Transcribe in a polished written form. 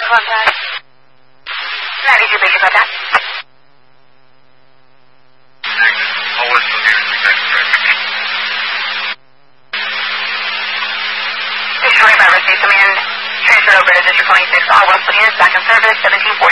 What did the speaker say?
contact. 92 Bridge contact. Always located in the District 25 received command. Transferred over to District 26. All West units back in service. 1740.